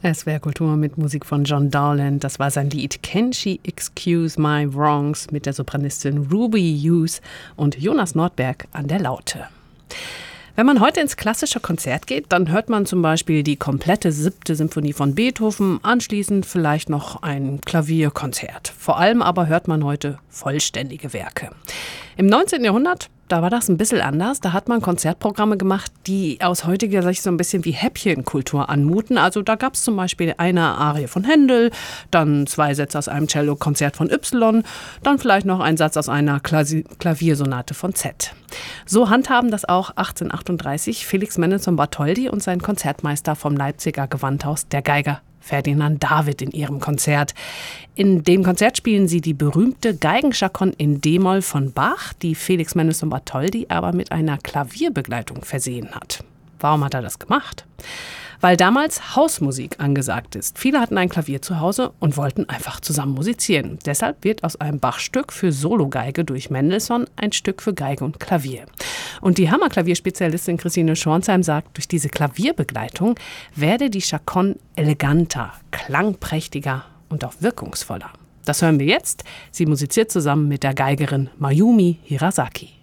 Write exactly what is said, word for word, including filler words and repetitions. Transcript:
S W R Kultur mit Musik von John Dowland. Das war sein Lied Can She Excuse My Wrongs mit der Sopranistin Ruby Hughes und Jonas Nordberg an der Laute. Wenn man heute ins klassische Konzert geht, dann hört man zum Beispiel die komplette siebte Symphonie von Beethoven, anschließend vielleicht noch ein Klavierkonzert. Vor allem aber hört man heute vollständige Werke. Im neunzehnten Jahrhundert, da war das ein bisschen anders. Da hat man Konzertprogramme gemacht, die aus heutiger Sicht so ein bisschen wie Häppchenkultur anmuten. Also da gab es zum Beispiel eine Arie von Händel, dann zwei Sätze aus einem Cello-Konzert von Y, dann vielleicht noch ein Satz aus einer Klasi- Klaviersonate von Z. So handhaben das auch achtzehnhundertachtunddreißig Felix Mendelssohn Bartholdy und sein Konzertmeister vom Leipziger Gewandhaus, der Geiger Ferdinand David, in ihrem Konzert. In dem Konzert spielen sie die berühmte Geigenchaconne in D-Moll von Bach, die Felix Mendelssohn Bartholdy aber mit einer Klavierbegleitung versehen hat. Warum hat er das gemacht? Weil damals Hausmusik angesagt ist. Viele hatten ein Klavier zu Hause und wollten einfach zusammen musizieren. Deshalb wird aus einem Bach-Stück für Sologeige durch Mendelssohn ein Stück für Geige und Klavier. Und die Hammerklavierspezialistin Christine Schornsheim sagt, durch diese Klavierbegleitung werde die Chaconne eleganter, klangprächtiger und auch wirkungsvoller. Das hören wir jetzt. Sie musiziert zusammen mit der Geigerin Mayumi Hirasaki.